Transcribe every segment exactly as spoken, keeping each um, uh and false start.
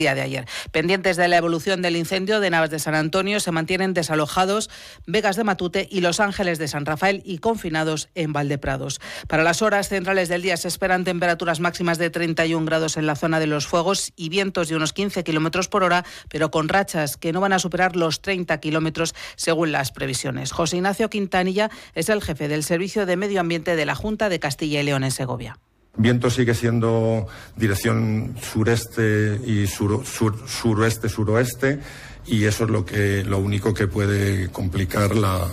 día de ayer. Pendientes de la evolución del incendio de Navas de San Antonio, se mantienen desalojados Vegas de Matute y Los Ángeles de San Rafael y confinados en Valdeprados. Para las horas centrales del día se esperan temperaturas máximas de treinta y un grados en la zona de los fuegos y vientos de unos quince kilómetros por hora, pero con rachas que no van a superar los treinta kilómetros según las previsiones. José Ignacio Quintanilla es el jefe del Servicio de Medio Ambiente de la Junta de Castilla y León en Segovia. Viento sigue siendo dirección sureste y sur, sur, suroeste, suroeste, y eso es lo que lo único que puede complicar la,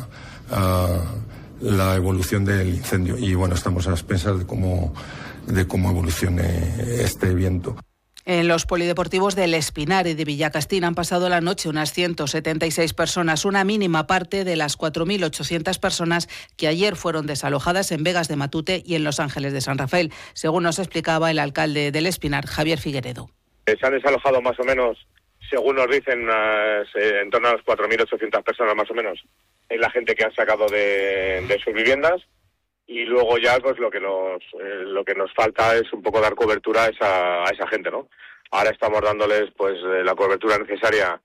uh, la evolución del incendio. Y bueno, estamos a expensas de cómo, de cómo evolucione este viento. En los polideportivos del Espinar y de Villacastín han pasado la noche unas ciento setenta y seis personas, una mínima parte de las cuatro mil ochocientas personas que ayer fueron desalojadas en Vegas de Matute y en Los Ángeles de San Rafael, según nos explicaba el alcalde del Espinar, Javier Figueredo. Se han desalojado más o menos, según nos dicen, unas, eh, en torno a las cuatro mil ochocientas personas más o menos, es la gente que han sacado de, de sus viviendas. Y luego ya pues lo que nos eh, lo que nos falta es un poco dar cobertura a esa, a esa gente, ¿no? Ahora estamos dándoles pues la cobertura necesaria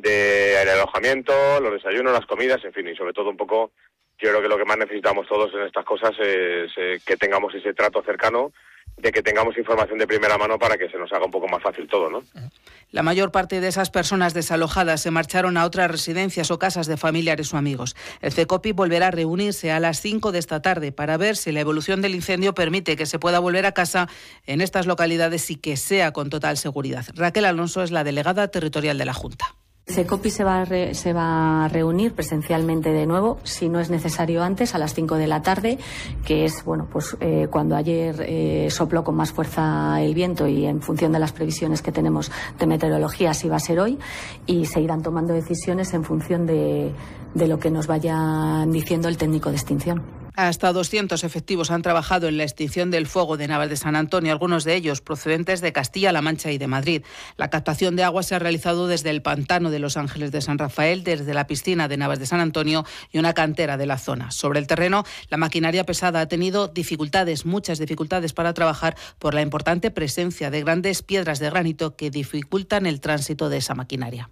de alojamiento, los desayunos, las comidas, en fin, y sobre todo un poco, yo creo que lo que más necesitamos todos en estas cosas es eh, que tengamos ese trato cercano, de que tengamos información de primera mano para que se nos haga un poco más fácil todo, ¿no? La mayor parte de esas personas desalojadas se marcharon a otras residencias o casas de familiares o amigos. El CECOPI volverá a reunirse a las cinco de esta tarde para ver si la evolución del incendio permite que se pueda volver a casa en estas localidades y que sea con total seguridad. Raquel Alonso es la delegada territorial de la Junta. CECOPI se va, a re, se va a reunir presencialmente de nuevo, si no es necesario antes, a las cinco de la tarde, que es bueno pues eh, cuando ayer eh, sopló con más fuerza el viento y en función de las previsiones que tenemos de meteorología así va a ser hoy, y se irán tomando decisiones en función de, de lo que nos vayan diciendo el técnico de extinción. Hasta doscientos efectivos han trabajado en la extinción del fuego de Navas de San Antonio, algunos de ellos procedentes de Castilla-La Mancha y de Madrid. La captación de agua se ha realizado desde el pantano de Los Ángeles de San Rafael, desde la piscina de Navas de San Antonio y una cantera de la zona. Sobre el terreno, la maquinaria pesada ha tenido dificultades, muchas dificultades para trabajar por la importante presencia de grandes piedras de granito que dificultan el tránsito de esa maquinaria.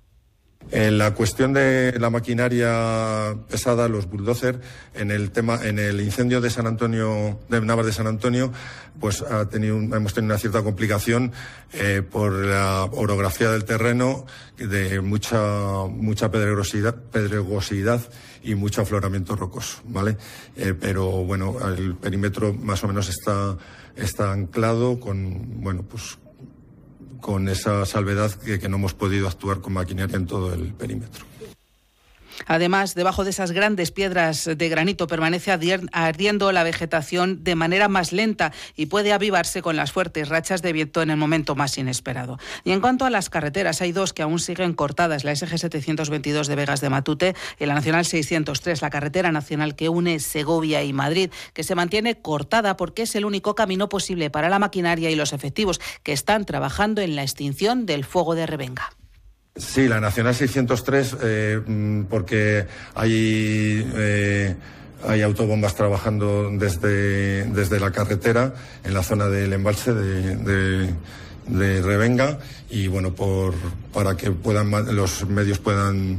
En la cuestión de la maquinaria pesada, los bulldozers, en el tema, en el incendio de San Antonio, de Navas de San Antonio, pues ha tenido, hemos tenido una cierta complicación eh, por la orografía del terreno, de mucha, mucha pedregosidad, pedregosidad y mucho afloramiento rocoso, ¿vale? Eh, pero bueno, el perímetro más o menos está, está anclado con, bueno, pues, con esa salvedad que, que no hemos podido actuar con maquinaria en todo el perímetro. Además, debajo de esas grandes piedras de granito permanece ardiendo la vegetación de manera más lenta y puede avivarse con las fuertes rachas de viento en el momento más inesperado. Y en cuanto a las carreteras, hay dos que aún siguen cortadas, la S G setecientos veintidós de Vegas de Matute y la Nacional seiscientos tres, la carretera nacional que une Segovia y Madrid, que se mantiene cortada porque es el único camino posible para la maquinaria y los efectivos que están trabajando en la extinción del fuego de Revenga. Sí, la Nacional seiscientos tres, eh, porque hay, eh, hay autobombas trabajando desde, desde la carretera en la zona del embalse de, de, de Revenga, y bueno, por, para que puedan los medios puedan,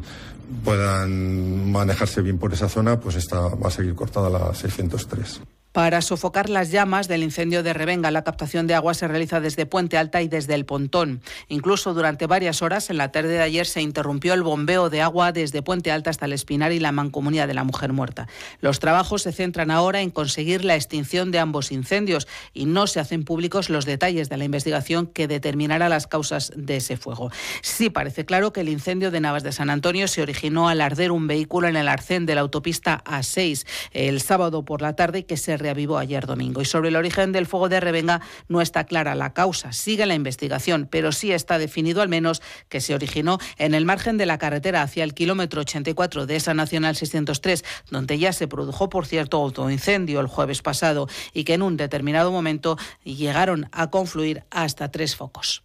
puedan manejarse bien por esa zona, pues esta va a seguir cortada la seiscientos tres. Para sofocar las llamas del incendio de Revenga, la captación de agua se realiza desde Puente Alta y desde el Pontón. Incluso durante varias horas, en la tarde de ayer, se interrumpió el bombeo de agua desde Puente Alta hasta el Espinar y la Mancomunidad de la Mujer Muerta. Los trabajos se centran ahora en conseguir la extinción de ambos incendios y no se hacen públicos los detalles de la investigación que determinará las causas de ese fuego. Sí parece claro que el incendio de Navas de San Antonio se originó al arder un vehículo en el arcén de la autopista A seis el sábado por la tarde, que se reavivó ayer domingo. Y sobre el origen del fuego de Revenga no está clara la causa, sigue la investigación, pero sí está definido al menos que se originó en el margen de la carretera hacia el kilómetro ochenta y cuatro de esa Nacional seiscientos tres, donde ya se produjo, por cierto, autoincendio el jueves pasado y que en un determinado momento llegaron a confluir hasta tres focos.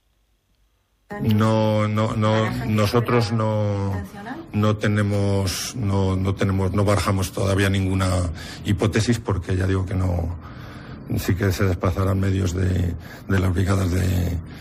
No, no, no, nosotros no, no tenemos, no, no tenemos, no barajamos todavía ninguna hipótesis, porque ya digo que no, sí que se desplazarán medios de, de las brigadas de,